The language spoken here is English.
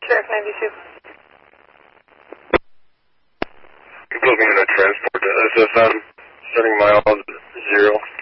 Sheriff 92. You're looking at a transport to SFM, setting miles 0.